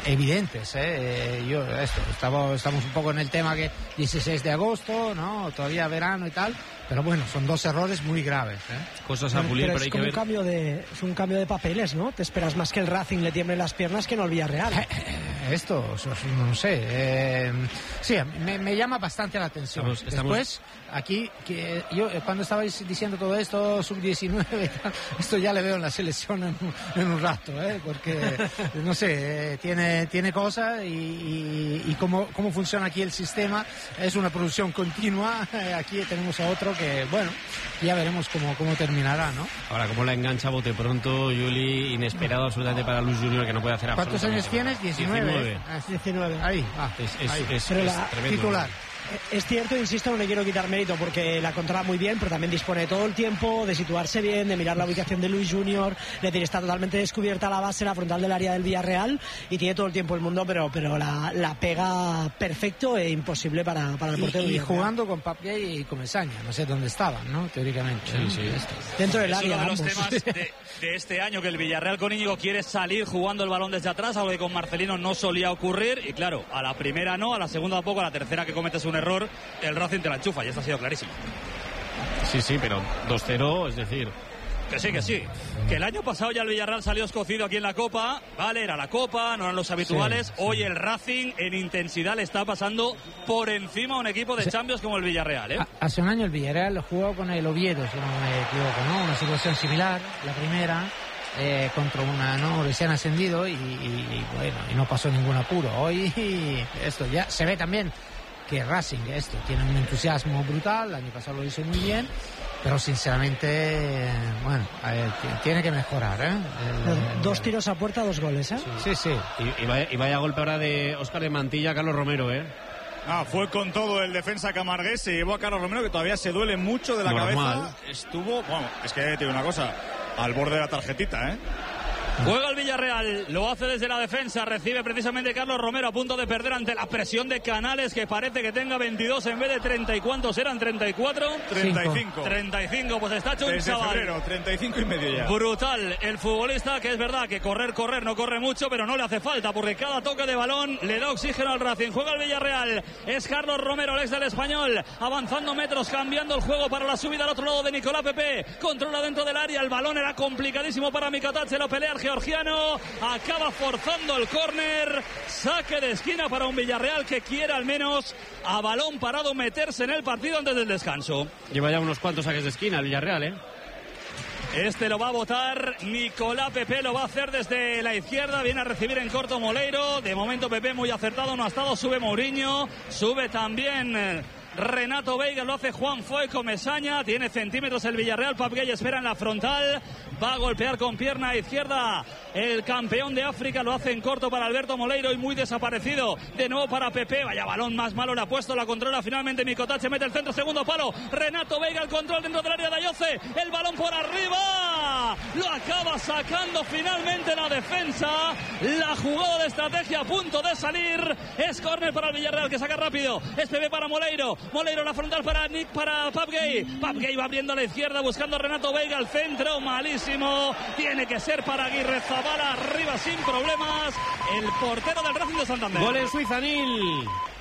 evidentes. Estamos un poco en el tema que 16 de agosto, ¿no? Todavía verano y tal, pero bueno, son dos errores muy graves. Cosas a pulir, pero hay que ver. Es un cambio de papeles, ¿no? Te esperas más que el Racing le tiemble las piernas que no el Villarreal. Esto, no sé. Sí, me llama bastante la atención. Después, aquí, que yo cuando estabais diciendo todo esto, sub-19 y tal, esto ya le veo en la selección en un rato, porque, no sé, tiene cosas y cómo funciona aquí el sistema. Es una producción continua. Aquí tenemos a otro que, bueno, ya veremos cómo terminará, ¿no? Ahora, como la engancha bote pronto, Juli, inesperado absolutamente para Luis Junior, que no puede hacer absolutamente. ¿Cuántos años tienes? 19. 19. Ahí. Es tremendo. Titular. Es cierto, insisto, no le quiero quitar mérito porque la controla muy bien, pero también dispone de todo el tiempo, de situarse bien, de mirar la ubicación de Luis Junior, es decir, está totalmente descubierta la base, la frontal del área del Villarreal y tiene todo el tiempo el mundo, pero la pega perfecto e imposible para el portero. Y jugando con Papgay y con Mesaña, no sé dónde estaban, ¿no? Teóricamente. Sí. Dentro del área. Es uno de los temas de este año, que el Villarreal con Íñigo quiere salir jugando el balón desde atrás, algo que con Marcelino no solía ocurrir, y claro, a la primera no, a la segunda poco, a la tercera que cometes un error, el Racing te la enchufa, y esto ha sido clarísimo. Sí, pero 2-0, es decir... Que sí. Que el año pasado ya el Villarreal salió escocido aquí en la Copa, vale, era la Copa, no eran los habituales. Sí. Hoy el Racing en intensidad le está pasando por encima a un equipo de Champions como el Villarreal, Hace un año el Villarreal jugó con el Oviedo, si no me equivoco, ¿no? Una situación similar, la primera, contra una recién ascendido y bueno, y no pasó ningún apuro. Hoy esto ya se ve también que Racing tiene un entusiasmo brutal, el año pasado lo hizo muy bien, pero sinceramente, bueno, tiene que mejorar, Dos tiros a puerta, 2 goles, Sí. Y vaya golpe ahora de Óscar de Mantilla a Carlos Romero, Fue con todo el defensa camargués, se llevó a Carlos Romero, que todavía se duele mucho de la cabeza. Estuvo, bueno, es que te digo una cosa, al borde de la tarjetita, Juega el Villarreal, lo hace desde la defensa, recibe precisamente Carlos Romero a punto de perder ante la presión de Canales, que parece que tenga 22 en vez de 30. ¿Y cuántos eran? ¿34? 35, pues está hecho un chaval. Febrero, 35 y medio ya. Brutal el futbolista, que es verdad que correr no corre mucho, pero no le hace falta, porque cada toque de balón le da oxígeno al Racing. Juega el Villarreal, es Carlos Romero, el ex del Español, avanzando metros, cambiando el juego para la subida al otro lado de Nicolás Pepe, controla dentro del área, el balón era complicadísimo para Mikatatz, se lo pelea el georgiano, acaba forzando el córner, saque de esquina para un Villarreal que quiere al menos a balón parado meterse en el partido antes del descanso. Lleva ya unos cuantos saques de esquina el Villarreal, Este lo va a botar Nicolás Pepe, lo va a hacer desde la izquierda, viene a recibir en corto Moleiro, de momento Pepe muy acertado, no ha estado, sube Mourinho, sube también Renato Veiga, lo hace Juan Foy con Mesaña, tiene centímetros el Villarreal, Papgay espera en la frontal, va a golpear con pierna izquierda el campeón de África, lo hace en corto para Alberto Moleiro y muy desaparecido, de nuevo para Pepe, vaya balón más malo le ha puesto, la controla finalmente Mikotatz, mete el centro, segundo palo, Renato Veiga, el control dentro del área de Ayoce, el balón por arriba, lo acaba sacando finalmente la defensa, la jugada de estrategia a punto de salir, es córner para el Villarreal que saca rápido, es Pepe para Moleiro, la frontal para Papgay va abriendo a la izquierda buscando a Renato Veiga, al centro malísimo, tiene que ser para Aguirre Zabala, arriba sin problemas el portero del Racing de Santander. Gol en Suiza, Nil.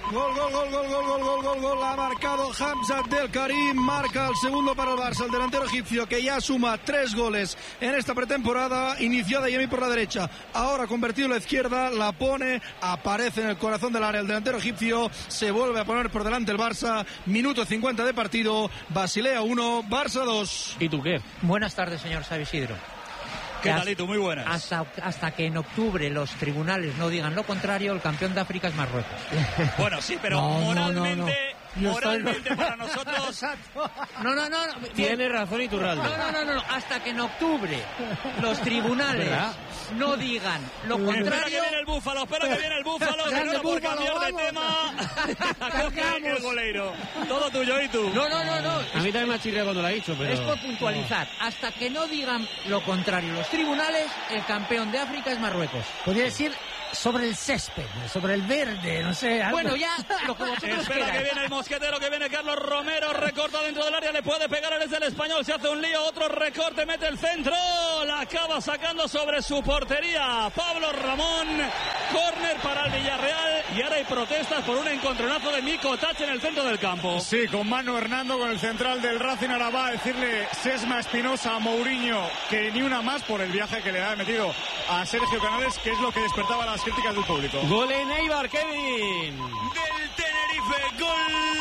Gol, ha marcado Hamza Del Karim, marca el segundo para el Barça, el delantero egipcio que ya suma 3 goles en esta pretemporada, iniciada Yemi por la derecha, ahora convertido a la izquierda, la pone, aparece en el corazón del área el delantero egipcio, se vuelve a poner por delante el Barça, minuto 50 de partido, Basilea 1, Barça 2. ¿Y tú qué? Buenas tardes, señor Xavi Isidro. ¿Qué talito? Muy buenas. Hasta que en octubre los tribunales no digan lo contrario, el campeón de África es Marruecos. Bueno, sí, pero moralmente... No. Moralmente para nosotros... No. Tiene razón Iturralde. No. Hasta que en octubre los tribunales no digan lo contrario... Espera que viene el Búfalo, que no por cambiar de tema. Coge el goleiro. Todo tuyo, ¿y tú? No. A mí también me ha chirriado cuando lo ha dicho, pero... Es por puntualizar. Hasta que no digan lo contrario los tribunales, el campeón de África es Marruecos. Podría decir... sobre el césped, sobre el verde, no sé. Algo. Bueno, ya lo que vosotros espera que viene el mosquetero, que viene Carlos Romero, recorta dentro del área, le puede pegar desde el Español, se hace un lío, otro recorte, mete el centro, la acaba sacando sobre su portería Pablo Ramón, Córner para el Villarreal y ahora hay protestas por un encontronazo de Miko Tach en el centro del campo. Sí, con Manu Hernando, con el central del Racing. Ahora va a decirle Sesma Espinosa a Mourinho que ni una más por el viaje que le ha metido a Sergio Canales, que es lo que despertaba las críticas del público. Gol en Eibar, Kevin. Del Tenerife, gol.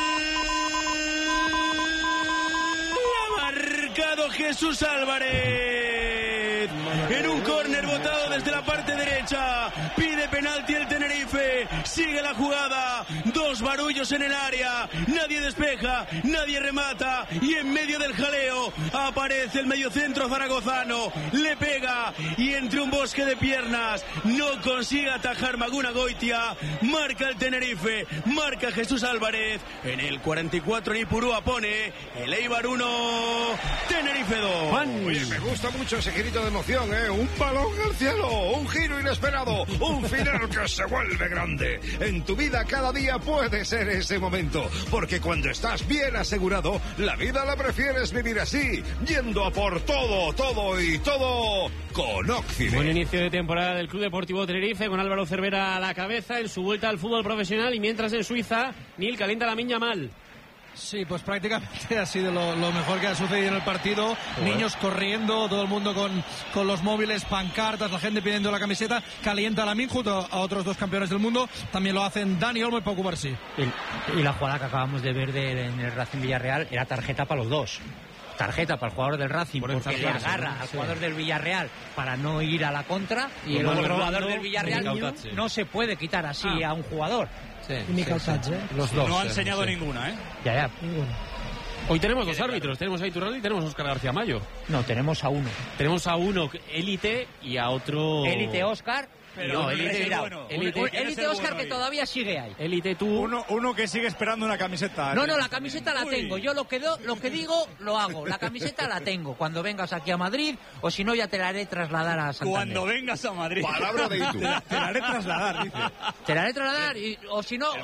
Ha marcado Jesús Álvarez. En un córner botado desde la parte derecha. Pide penalti el Tenerife. Sigue la jugada. Dos barullos en el área. Nadie despeja, nadie remata. Y en medio del jaleo aparece el mediocentro zaragozano. Le pega y entre un bosque de piernas no consigue atajar Maguna Goitia. Marca el Tenerife. Marca Jesús Álvarez. En el 44 Nipurúa pone el Eibar 1, Tenerife 2. Oye, me gusta mucho ese girito de emoción, ¿eh? Un balón al cielo, un giro inesperado, un final que se vuelve grande. En tu vida cada día puede ser ese momento, porque cuando estás bien asegurado, la vida la prefieres vivir así, yendo a por todo, todo y todo con Occident. Buen inicio de temporada del Club Deportivo Tenerife, con Álvaro Cervera a la cabeza en su vuelta al fútbol profesional, y mientras en Suiza, Nil calienta la miña mal. Sí, pues prácticamente ha sido lo mejor que ha sucedido en el partido. Niños corriendo, todo el mundo con los móviles, pancartas, la gente pidiendo la camiseta. Calienta Lamin junto a otros dos campeones del mundo. También lo hacen Dani Olmo y Pau Cubarsí. Y la jugada que acabamos de ver en el Racing Villarreal era tarjeta para los dos. Tarjeta para el jugador del Racing porque le agarra al jugador del Villarreal para no ir a la contra, y el otro jugador del Villarreal no se puede quitar así a un jugador. Los dos. No ha enseñado ninguna, ¿eh? Ya, ninguna. Hoy tenemos dos árbitros, tenemos a Iturralde y tenemos a Óscar García Mayo. No, tenemos a uno. Tenemos a uno élite y a otro... Élite Óscar. Pero no, Élite Óscar que todavía sigue ahí. Élite tú. Uno que sigue esperando una camiseta. No, la camiseta la tengo. Yo lo que digo, lo hago. La camiseta la tengo. Cuando vengas aquí a Madrid, o si no, ya te la haré trasladar a Santander. Cuando vengas a Madrid. Palabra de Itu. Te la haré trasladar, dice. Te la haré trasladar, o si no,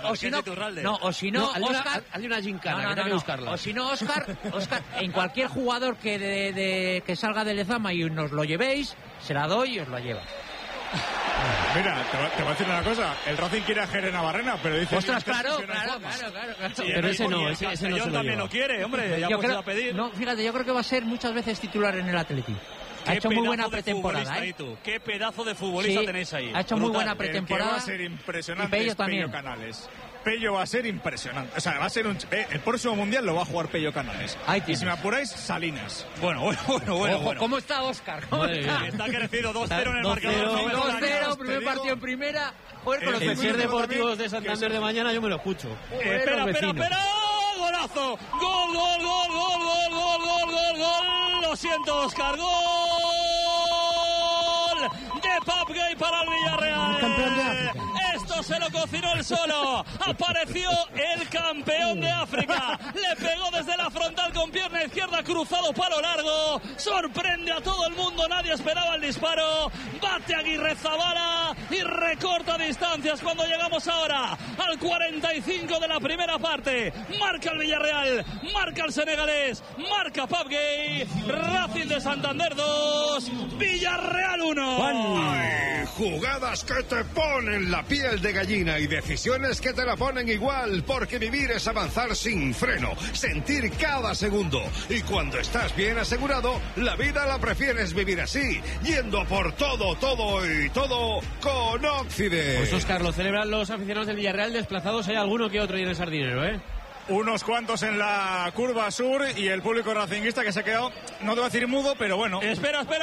Óscar. Hazle una gincana, que tengo que buscarla. O si no, Óscar, en cualquier jugador que salga de Lezama y nos lo llevéis, se la doy y os la lleva. Mira, te voy a decir una cosa. El Racing quiere a Jere Navarrena, pero dice... Ostras, claro. Sí, pero ese no se lo también lleva. lo quiere, hombre. Ya puedo a pedir. No, fíjate, yo creo que va a ser muchas veces titular en el Atleti. Ha hecho muy buena pretemporada, ¿eh? Qué pedazo de futbolista tenéis ahí. Ha hecho muy buena pretemporada. Va a ser impresionante. Y Pello también. Canales. Pello va a ser impresionante. O sea, va a ser el próximo mundial lo va a jugar Pello Canales. Y si me apuráis, Salinas. Bueno. Ojo, ¿cómo está Óscar? Está crecido 2-0 en el marcador. 2-0, primer partido en primera. El Ser Deportivos de Santander de mañana yo me lo escucho. Espera. Golazo. Gol. Lo siento, Óscar. Gol de Pap Gay para el Villarreal. Campeón de África. Esto se lo cocinó él solo. Apareció el campeón de África. Le pegó desde la frontal con pierna izquierda, cruzado palo largo. Sorprende a todo el mundo. Nadie esperaba el disparo. Bate Aguirrezabala y recorta distancias cuando llegamos ahora al 45 de la primera parte. Marca el Villarreal. Marca el senegalés. Marca Pap Gay. Racing de Santander 2. Villarreal 1. Ay, jugadas que te ponen la piel de gallina y decisiones que te la ponen igual, porque vivir es avanzar sin freno, sentir cada segundo, y cuando estás bien asegurado, la vida la prefieres vivir así, yendo por todo, todo y todo con Occident. Pues Óscar, lo celebran los aficionados del Villarreal desplazados, hay alguno que otro y en el Sardinero, ¿eh? Unos cuantos en la curva sur y el público racinguista que se ha quedado, no te voy a decir mudo, pero bueno. Espera. ¡Gol!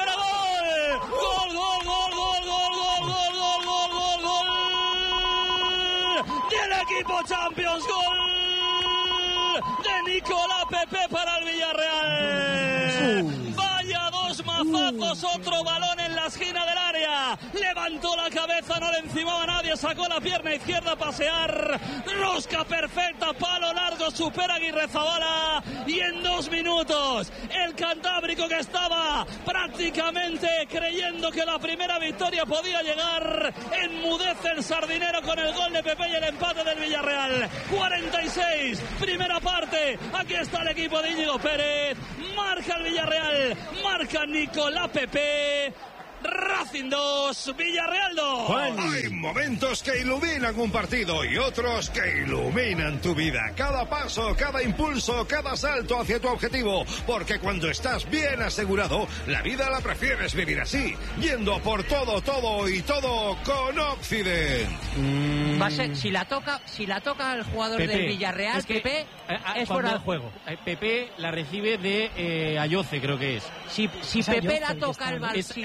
Del equipo Champions. Gol de Nicolás Pepe para el Villarreal. Vaya dos mazazos, otro balón en la esquina del área. Levantó la cabeza, no le encimaba a nadie, sacó la pierna izquierda a pasear. Rosca perfecta, palo largo, supera Aguirrezabala. Y en 2 minutos, el cantábrico que estaba prácticamente creyendo que la primera victoria podía llegar, enmudece el sardinero con el gol de Pepe y el empate del Villarreal. 46, primera parte. Aquí está el equipo de Íñigo Pérez. Marca el Villarreal, marca Nicolás Pepe. Racing 2, Villarreal 2. Hay momentos que iluminan un partido y otros que iluminan tu vida. Cada paso, cada impulso, cada salto hacia tu objetivo. Porque cuando estás bien asegurado, la vida la prefieres vivir así, yendo por todo con Occident. Va a ser, si la toca el jugador del Villarreal, es Pepe, es fuera de juego. Pepe la recibe de Ayoce, creo que es. Si Pepe la toca el balón, si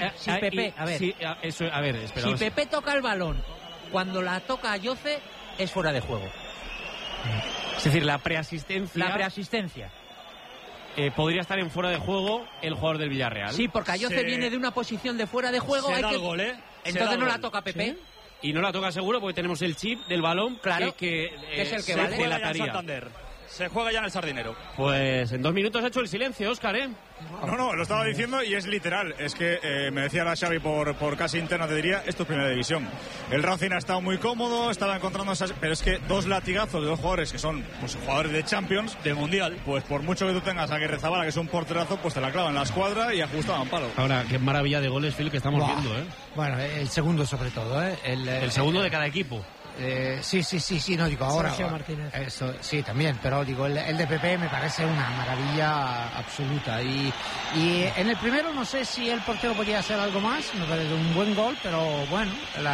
Pepe toca el balón cuando la toca Ayoce, es fuera de juego. Es decir, la preasistencia. Podría estar en fuera de juego el jugador del Villarreal. Sí, porque Ayoce viene de una posición de fuera de juego. Entonces no la toca Pepe. ¿Sí? Y no la toca seguro porque tenemos el chip del balón, claro, que es el que se vale. juega ya en Santander. Se juega ya en el Sardinero. Pues en 2 minutos ha hecho el silencio, Óscar, ¿eh? No, lo estaba diciendo y es literal. Es que me decía la Xavi por casi interna, te diría, esto es primera división. El Racing ha estado muy cómodo, estaba encontrando esas... Pero es que 2 latigazos de 2 jugadores que son jugadores de Champions, de Mundial, pues por mucho que tú tengas a Aguirrezabala, que es un porterazo, pues te la clavan en la escuadra y ajustaban palo. Ahora, qué maravilla de goles, Phil, que estamos viendo, ¿eh? Bueno, el segundo sobre todo, ¿eh? El segundo de cada equipo. Sí, no digo ahora. Sergio Martínez. Eso, sí, también, pero digo, el de Pepe me parece una maravilla absoluta. Y en el primero no sé si el portero podía hacer algo más, me parece un buen gol, pero bueno,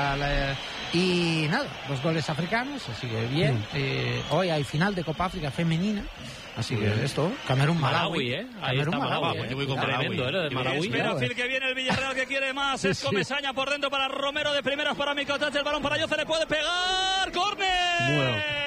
y nada, 2 goles africanos, así que bien. Hoy hay final de Copa África femenina. Así que esto, Camerún-Malawi, Ahí está Malawi. Yo voy con tremendo, de Malawi. Espera, Phil, que viene el Villarreal, que quiere más. Es Comesaña por dentro para Romero, de primeras para Mikotáchez, el balón para Ayoce, le puede pegar. ¡Córner!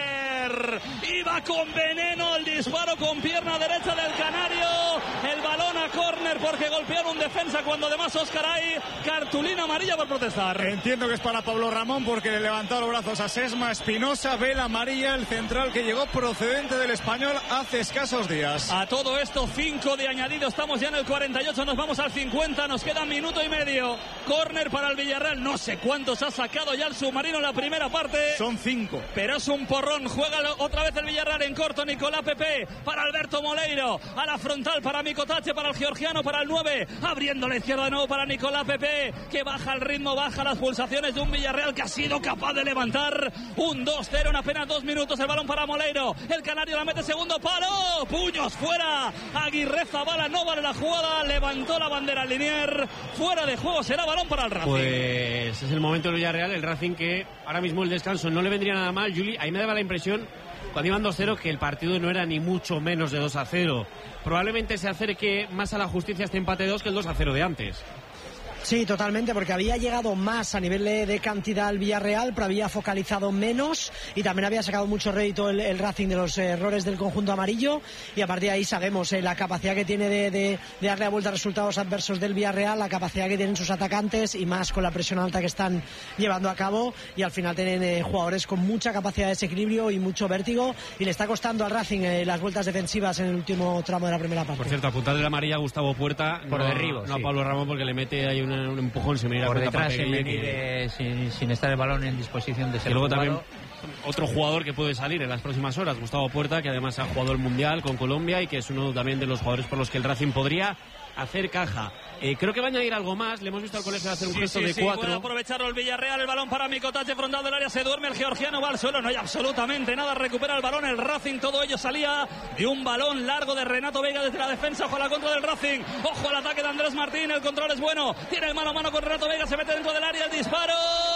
Iba con veneno el disparo con pierna derecha del canario. El balón a córner porque golpearon un defensa cuando además Óscar hay cartulina amarilla por protestar. Entiendo que es para Pablo Ramón porque le levantó los brazos a Sesma Espinosa. Ve la amarilla, el central que llegó procedente del Español hace escasos días. A todo esto 5 de añadido, estamos ya en el 48, nos vamos al 50, nos queda 1 minuto y medio. Córner para el Villarreal, no sé cuántos ha sacado ya el submarino en la primera parte. Son 5. Pero es un porrón, juega otra vez el Villarreal en corto, Nicolás Pepe para Alberto Moleiro, a la frontal para Mikotáchez, para el georgiano, para el 9, abriendo la izquierda de nuevo para Nicolás Pepe, que baja el ritmo, baja las pulsaciones de un Villarreal que ha sido capaz de levantar un 2-0 en apenas 2 minutos, el balón para Moleiro, el canario la mete segundo palo, puños fuera, Aguirrezabala, no vale la jugada, levantó la bandera Linier, fuera de juego, será balón para el Racing. Pues es el momento del Villarreal, el Racing, que ahora mismo el descanso no le vendría nada mal. Juli, ahí me daba la impresión cuando iban 2-0 que el partido no era ni mucho menos de 2-0. Probablemente se acerque más a la justicia este empate 2 que el 2-0 de antes. Sí, totalmente, porque había llegado más a nivel de cantidad al Villarreal, pero había focalizado menos y también había sacado mucho rédito el Racing de los errores del conjunto amarillo, y a partir de ahí sabemos la capacidad que tiene de darle a vuelta a resultados adversos del Villarreal, la capacidad que tienen sus atacantes y más con la presión alta que están llevando a cabo, y al final tienen jugadores con mucha capacidad de desequilibrio y mucho vértigo, y le está costando al Racing las vueltas defensivas en el último tramo de la primera parte. Por cierto, apuntarle la amarilla a Gustavo Puerta por derribo, no a Pablo Ramón, porque le mete ahí un empujón, se me irá por detrás, que... sin estar el balón en disposición de ser. Y luego jugado. también otro jugador que puede salir en las próximas horas, Gustavo Puerta, que además ha jugado el Mundial con Colombia y que es uno también de los jugadores por los que el Racing podría hacer caja. Creo que va a añadir algo más. Le hemos visto al colegio hacer un gesto de 4. Puede aprovecharlo el Villarreal, el balón para Mikotáchez, frontal del área, se duerme el georgiano, va al suelo, no hay absolutamente nada, recupera el balón el Racing, todo ello salía de un balón largo de Renato Vega desde la defensa, ojo a la contra del Racing, ojo al ataque de Andrés Martín, el control es bueno, tiene el mano a mano con Renato Vega, se mete dentro del área, el disparo,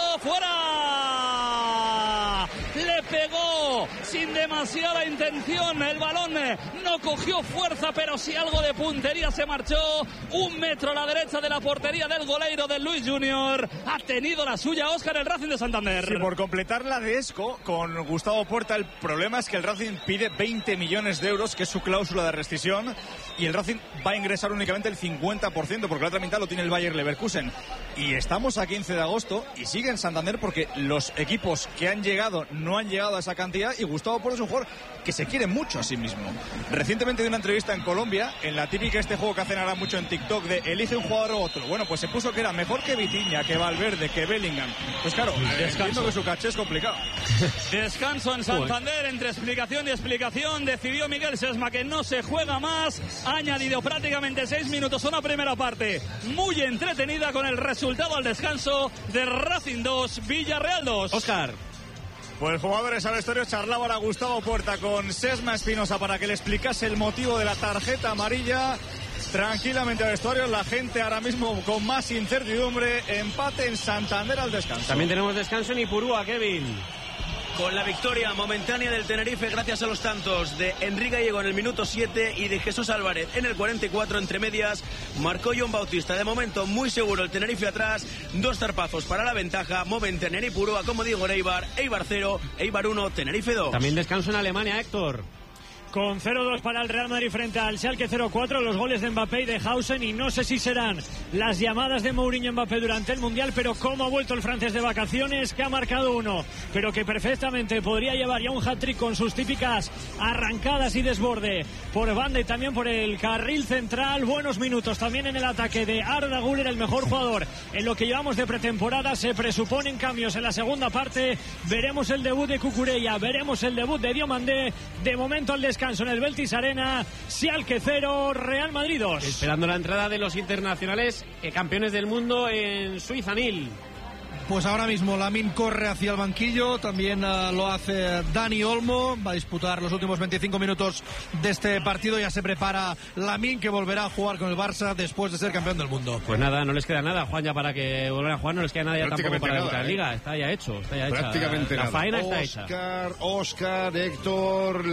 fuera, le pegó sin demasiada intención, el balón no cogió fuerza, pero sí algo de puntería, se marchó 1 metro a la derecha de la portería del goleiro del Luis Junior. Ha tenido la suya Óscar, el Racing de Santander. Sí, por completar la de Esco con Gustavo Puerta, el problema es que el Racing pide 20 millones de euros, que es su cláusula de rescisión, y el Racing va a ingresar únicamente el 50%, porque la otra mitad lo tiene el Bayer Leverkusen. Y estamos a 15 de agosto y sigue en Santander porque los equipos que han llegado no han llegado a esa cantidad, y Gustavo Puerta es un jugador que se quiere mucho a sí mismo. Recientemente dio una entrevista en Colombia, en la típica juego que hacen ahora mucho en TikTok de elige un jugador u otro. Bueno, pues se puso que era mejor que Vitinha, que Valverde, que Bellingham. Pues claro, entiendo que su caché es complicado. Descanso en Santander, entre explicación y explicación. Decidió Miguel Sesma que no se juega más. Ha añadido prácticamente 6 minutos a una primera parte muy entretenida, con el resumen resultado al descanso de Racing 2, Villarreal 2. Óscar. Pues jugadores al vestuario charlaba ahora Gustavo Puerta con Sesma Espinosa para que le explicase el motivo de la tarjeta amarilla. Tranquilamente al vestuario, la gente ahora mismo con más incertidumbre. Empate en Santander al descanso. También tenemos descanso en Ipurúa, Kevin. Con la victoria momentánea del Tenerife gracias a los tantos de Enrique Gallego en el minuto 7 y de Jesús Álvarez en el 44, entre medias marcó John Bautista. De momento muy seguro el Tenerife atrás, 2 zarpazos para la ventaja, momentánea en Ipurúa, como digo, Eibar 0, Eibar 1, Tenerife 2. También descanso en Alemania, Héctor. Con 0-2 para el Real Madrid frente al Schalke 0-4, los goles de Mbappé y de Hausen, y no sé si serán las llamadas de Mourinho Mbappé durante el Mundial, pero cómo ha vuelto el francés de vacaciones, que ha marcado uno, pero que perfectamente podría llevar ya un hat-trick con sus típicas arrancadas y desborde por banda y también por el carril central. Buenos minutos también en el ataque de Arda Güler, el mejor jugador en lo que llevamos de pretemporada. Se presuponen cambios en la segunda parte, veremos el debut de Cucurella, veremos el debut de Diomandé. De momento al descanso en el Beltis Arena, Schalke 0, Real Madrid 2. Esperando la entrada de los internacionales campeones del mundo en Suiza, Nil. Pues ahora mismo Lamine corre hacia el banquillo, también lo hace Dani Olmo, va a disputar los últimos 25 minutos de este partido. Ya se prepara Lamine, que volverá a jugar con el Barça después de ser campeón del mundo. Pues nada, no les queda nada, Juan, ya para que vuelvan a jugar, no les queda nada ya tampoco para debutar en Liga. Está ya hecho, está ya hecha. Prácticamente la nada. faena está hecha. Oscar, Héctor,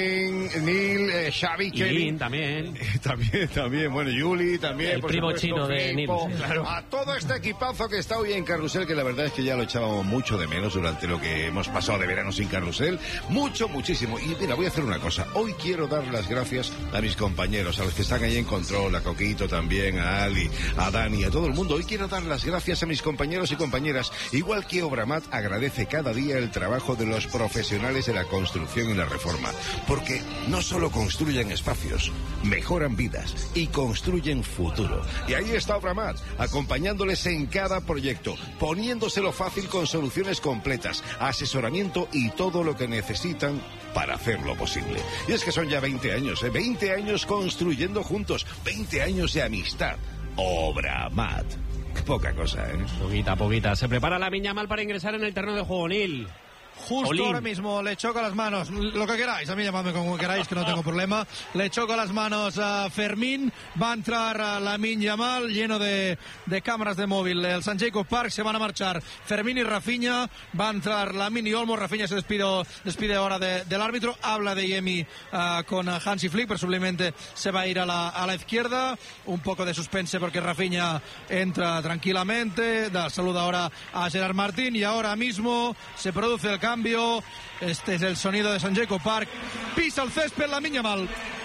Nil, Xavi, Kevin. Lin también. También, bueno, Juli también. El primo supuesto, chino de Nil. Claro. A todo este equipazo que está hoy en Carrusel, que la verdad es que ya lo echábamos mucho de menos durante lo que hemos pasado de verano sin Carrusel. Muchísimo. Y mira, voy a hacer una cosa. Hoy quiero dar las gracias a mis compañeros, a los que están ahí en control, a Coquito también, a Ali, a Dani, a todo el mundo. Hoy quiero dar las gracias a mis compañeros y compañeras. Igual que Obramat agradece cada día el trabajo de los profesionales de la construcción y la reforma. Porque no solo construyen espacios, mejoran vidas y construyen futuro. Y ahí está Obramat, acompañándoles en cada proyecto, poniéndoselo fácil con soluciones completas, asesoramiento y todo lo que necesitan para hacerlo posible. Y es que son ya 20 años, 20 años construyendo juntos, 20 años de amistad. Obramat. Poca cosa, Poquita. Se prepara Lamine Yamal para ingresar en el terreno de juego, Nil. Justo ahora mismo le choca las manos, lo que queráis, a mí llamadme como queráis, que no tengo problema. Le choca las manos a Fermín, va a entrar Lamine Yamal, lleno de cámaras de móvil. El St. Jacob Park, se van a marchar Fermín y Rafinha, va a entrar Lamine y Olmo. Rafinha se despide ahora del árbitro, habla de Yemi con Hansi Flick, presumiblemente se va a ir a la izquierda. Un poco de suspense porque Rafinha entra tranquilamente, saluda ahora a Gerard Martín, y ahora mismo se produce el cambio. Este es el sonido de St. Jacob Park. Pisa el césped Lamine Yamal.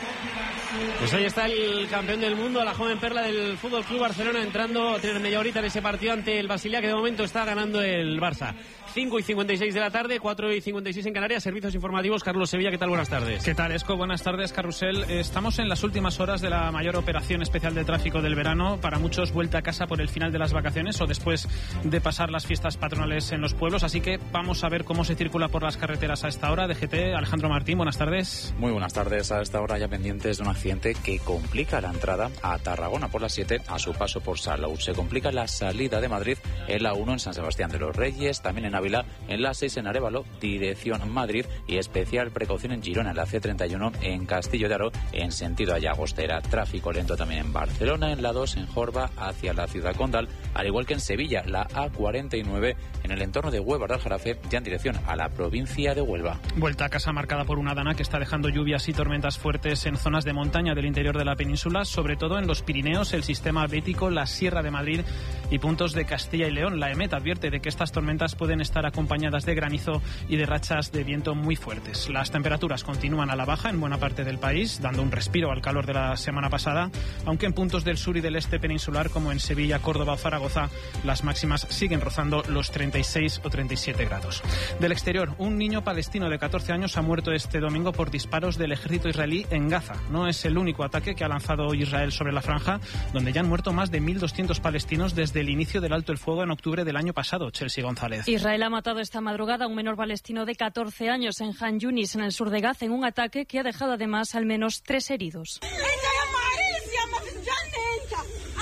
Pues ahí está el campeón del mundo, la joven perla del Fútbol Club Barcelona, entrando a tener media horita en ese partido ante el Basilea, que de momento está ganando el Barça. 5:56 de la tarde, 4:56 en Canarias. Servicios informativos, Carlos Sevilla, ¿qué tal? Buenas tardes. ¿Qué tal, Esco? Buenas tardes, Carrusel. Estamos en las últimas horas de la mayor operación especial de tráfico del verano. Para muchos, vuelta a casa por el final de las vacaciones o después de pasar las fiestas patronales en los pueblos. Así que vamos a ver cómo se circula por las carreteras a esta hora. DGT, Alejandro Martín, buenas tardes. Muy buenas tardes. A esta hora ya pendientes de un accidente que complica la entrada a Tarragona por la 7 a su paso por Salou. Se complica la salida de Madrid en la 1 en San Sebastián de los Reyes, también en Ávila, en la 6 en Arévalo, dirección Madrid, y especial precaución en Girona, en la C31 en Castillo de Aro, en sentido a Llagostera. Tráfico lento también en Barcelona, en la 2 en Jorba hacia la ciudad condal, al igual que en Sevilla, la A49 en el entorno de Huelva de Aljarafe, ya en dirección a la provincia de Huelva. Vuelta a casa marcada por una dana que está dejando lluvias y tormentas fuertes en zonas de montaña del interior de la península, sobre todo en los Pirineos, el sistema bético, la Sierra de Madrid y puntos de Castilla y León. La EMET advierte de que estas tormentas pueden estar acompañadas de granizo y de rachas de viento muy fuertes. Las temperaturas continúan a la baja en buena parte del país, dando un respiro al calor de la semana pasada, aunque en puntos del sur y del este peninsular, como en Sevilla, Córdoba o Zaragoza, las máximas siguen rozando los 36 o 37 grados. Del exterior, un niño palestino de 14 años ha muerto este domingo por disparos del ejército israelí en Gaza. No es el único ataque que ha lanzado hoy Israel sobre la franja, donde ya han muerto más de 1.200 palestinos desde el inicio del alto el fuego en octubre del año pasado. Chelsea González. Israel ha matado esta madrugada a un menor palestino de 14 años en Han Yunis, en el sur de Gaza, en un ataque que ha dejado además al menos 3 heridos.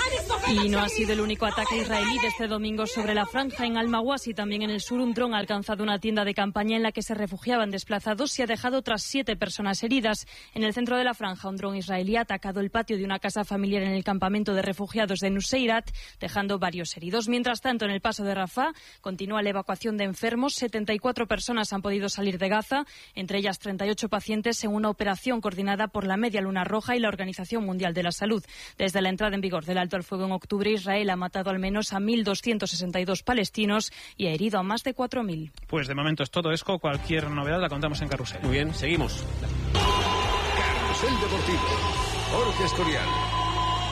Y no ha sido el único ataque israelí de este domingo sobre la franja. En Al-Mawasi, también en el sur, un dron ha alcanzado una tienda de campaña en la que se refugiaban desplazados y ha dejado otras 7 personas heridas. En el centro de la franja, un dron israelí ha atacado el patio de una casa familiar en el campamento de refugiados de Nuseirat, dejando varios heridos. Mientras tanto, en el paso de Rafah continúa la evacuación de enfermos. 74 personas han podido salir de Gaza, entre ellas 38 pacientes, en una operación coordinada por la Media Luna Roja y la Organización Mundial de la Salud. Desde la entrada en vigor del alto al fuego en octubre, Israel ha matado al menos a 1.262 palestinos y ha herido a más de 4.000. Pues de momento es todo, Esco. Cualquier novedad la contamos en Carrusel. Muy bien, seguimos. Carrusel Deportivo. Jorge Escorial.